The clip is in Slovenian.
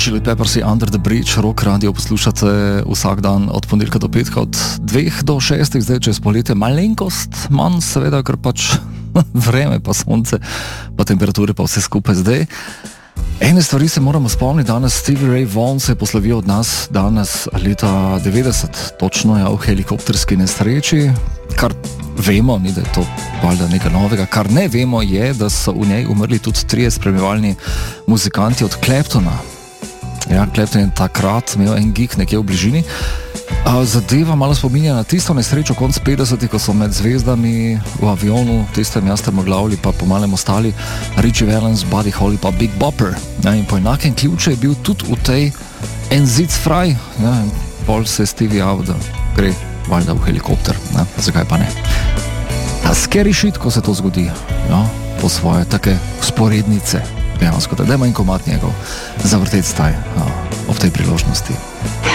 Chili Peppers je Under the Bridge, rock radio poslušate vsak dan od ponedeljka do petka, od 2 do 6, zdaj čez poletje, malenkost manj seveda, ker pač vreme pa sonce, pa temperature pa vse skupaj zdaj. Ene stvari se moramo spomniti, danes Stevie Ray Vaughan se je poslovil od nas danes leta 90, točno je v helikopterski nesreči, kar vemo, ni da je to valjda nekaj novega, kar ne vemo je, da so v njej umrli tudi 3 spremljevalni muzikanti od Claptona. Ja, Clapton je takrat imel en gig nekje v bližini. Zadeva malo spominja na tisto nesrečo konc 50-ih, ko so med zvezdami v avionu, tistem jastrmoglavlji pa po malem ostali Richie Valens, Buddy Holly pa Big Bopper. Ja, in po enakem ključu je bil tudi v tej En Sitz frei. Ja, pol se je Stevie javil, da gre valjda v helikopter. Ja, zakaj pa ne? Scary shit, ko se to zgodi. Ja, po svoje take sporednice. Dejansko, da dajmo en komad njegov zavrteti staj ob tej priložnosti.